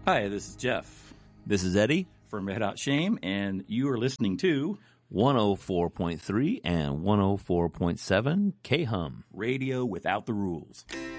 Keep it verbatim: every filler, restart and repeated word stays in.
Hi, this is Jeff This is Eddie, from Red Hot Shame, and you are listening to one oh four point three and one oh four point seven K-Hum. Radio Without the Rules.